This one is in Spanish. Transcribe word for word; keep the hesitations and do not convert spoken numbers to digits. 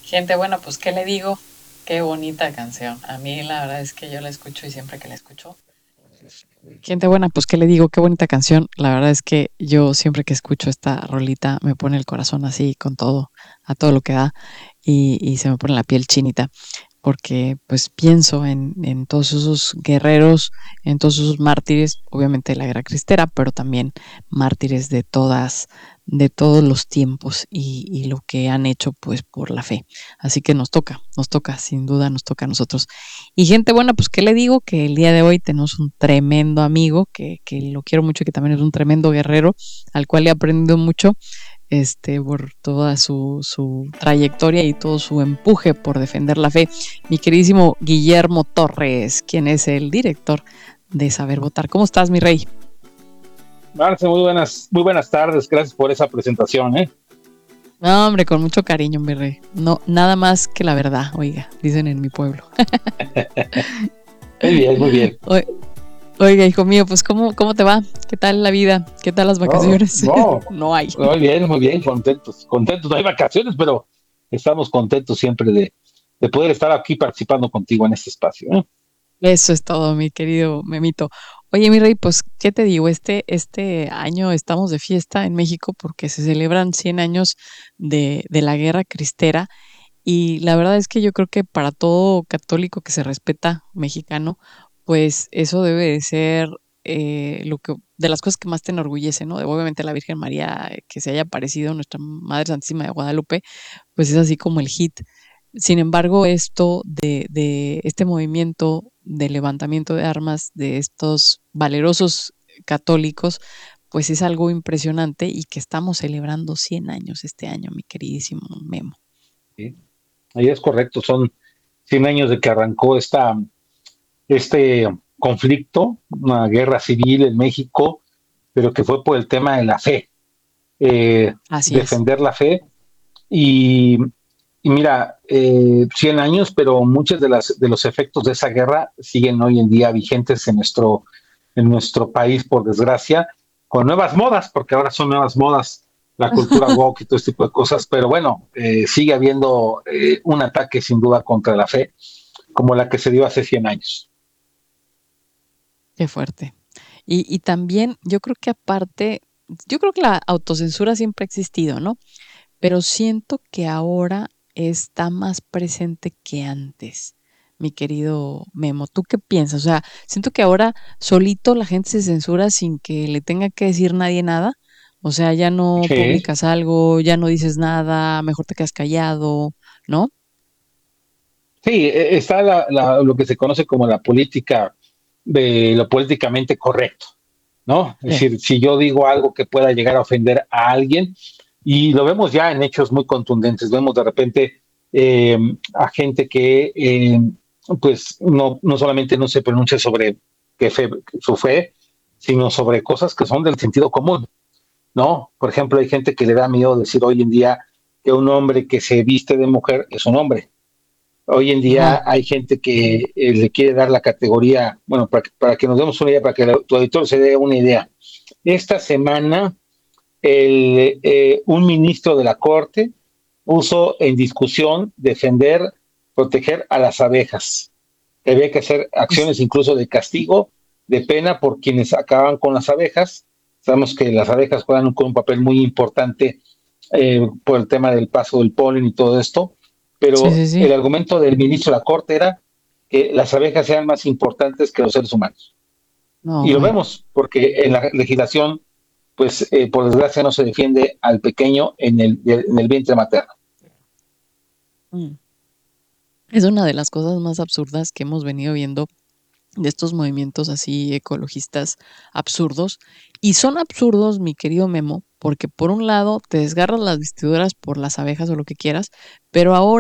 Gente buena, pues ¿qué le digo? Qué bonita canción. A mí la verdad es que yo la escucho y siempre que la escucho. Gente buena, pues ¿qué le digo? Qué bonita canción. La verdad es que yo siempre que escucho esta rolita me pone el corazón así con todo, a todo lo que da y, y se me pone la piel chinita porque pues pienso en, en todos esos guerreros, en todos esos mártires, obviamente de la guerra cristera, pero también mártires de todas, de todos los tiempos y, y lo que han hecho pues por la fe. Así que nos toca, nos toca, sin duda nos toca a nosotros. Y gente buena, pues qué le digo, que el día de hoy tenemos un tremendo amigo, que, que lo quiero mucho, que también es un tremendo guerrero, al cual he aprendido mucho este, por toda su, su trayectoria y todo su empuje por defender la fe. Mi queridísimo Guillermo Torres, quien es el director de Saber Votar. ¿Cómo estás, mi rey? Marce, muy buenas, muy buenas tardes, gracias por esa presentación, ¿eh? No, hombre, con mucho cariño, mi rey. No, nada más que la verdad, oiga, dicen en mi pueblo. Muy bien, muy bien. O, oiga, hijo mío, pues ¿cómo, ¿cómo te va? ¿Qué tal la vida? ¿Qué tal las No, vacaciones? no, No hay. muy bien, muy bien, contentos, contentos. No hay vacaciones, pero estamos contentos siempre de, de poder estar aquí participando contigo en este espacio, ¿eh? Eso es todo, mi querido Memito. Oye, mi rey, pues, ¿qué te digo? Este, este año estamos de fiesta en México porque se celebran cien años de, de la Guerra Cristera y la verdad es que yo creo que para todo católico que se respeta mexicano, pues eso debe de ser eh, lo que, de las cosas que más te enorgullece, ¿no? De, obviamente la Virgen María, eh, que se haya aparecido, nuestra Madre Santísima de Guadalupe, pues es así como el hit. Sin embargo, esto de, de este movimiento de levantamiento de armas de estos valerosos católicos, pues es algo impresionante y que estamos celebrando cien años este año, mi queridísimo Memo. Sí, ahí es correcto, son cien años de que arrancó esta, este conflicto, una guerra civil en México, pero que fue por el tema de la fe, eh, Así es. defender la fe. Y, y mira, eh, cien años, pero muchos de, las, de los efectos de esa guerra siguen hoy en día vigentes en nuestro, en nuestro país, por desgracia, con nuevas modas, porque ahora son nuevas modas, la cultura woke y todo este tipo de cosas, pero bueno, eh, sigue habiendo eh, un ataque sin duda contra la fe, como la que se dio hace cien años. Qué fuerte. Y, y también yo creo que aparte, yo creo que la autocensura siempre ha existido, ¿no? Pero siento que ahora está más presente que antes, mi querido Memo. ¿Tú qué piensas? O sea, siento que ahora solito la gente se censura sin que le tenga que decir nadie nada. O sea, ya no Sí, publicas algo, ya no dices nada, mejor te quedas callado, ¿no? sí, e, está la, la, lo que se conoce como la política de lo políticamente correcto, ¿no? Es Sí. decir, si yo digo algo que pueda llegar a ofender a alguien, y lo vemos ya en hechos muy contundentes, vemos de repente eh, a gente que eh, pues no, no solamente no se pronuncia sobre qué fe, su fe, sino sobre cosas que son del sentido común, ¿no? Por ejemplo, hay gente que le da miedo decir hoy en día que un hombre que se viste de mujer es un hombre. Hoy en Ajá. día hay gente que eh, le quiere dar la categoría, bueno, para, para que nos demos una idea, para que la, tu auditor se dé una idea. Esta semana, el, eh, un ministro de la Corte puso en discusión defender, proteger a las abejas. Que había que hacer Es- acciones incluso de castigo, de pena por quienes acaban con las abejas. Sabemos que las abejas juegan un, un papel muy importante eh, por el tema del paso del polen y todo esto, Sí, pero sí, el sí. argumento del ministro de la Corte era que las abejas sean más importantes que los seres humanos. No, Y lo hombre. vemos, porque en la legislación, pues eh, por desgracia no se defiende al pequeño en el, en el vientre materno. Mm. Es una de las cosas más absurdas que hemos venido viendo de estos movimientos así ecologistas absurdos. Y son absurdos, mi querido Memo, porque por un lado te desgarras las vestiduras por las abejas o lo que quieras, pero ahora